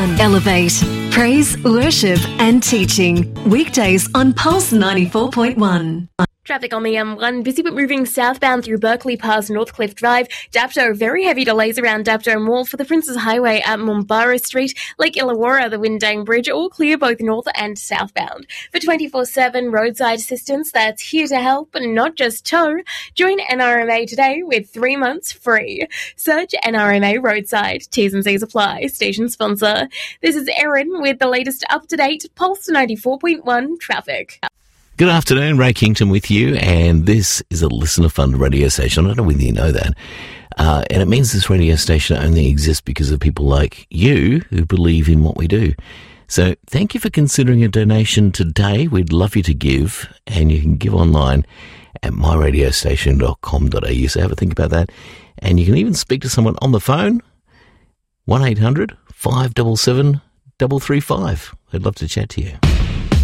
Elevate. Praise, worship and teaching. Weekdays on Pulse 94.1. Traffic on the M1, busy but moving southbound through Berkeley past Northcliffe Drive. Dapto, very heavy delays around Dapto Mall for the Princes Highway at Mumbara Street. Lake Illawarra, the Windang Bridge, all clear both north and southbound. For 24/7 roadside assistance that's here to help, but not just tow. Join NRMA today with 3 months free. Search NRMA Roadside. T's and C's apply. Station sponsor. This is Erin with the latest up-to-date Pulse 94.1 traffic. Good afternoon, Ray Kington with you, and this is a listener-funded radio station. I don't know whether you know that. And it means this radio station only exists because of people like you who believe in what we do. So thank you for considering a donation today. We'd love you to give, and you can give online at myradiostation.com.au. So have a think about that. And you can even speak to someone on the phone, 1-800-577-335. I'd love to chat to you.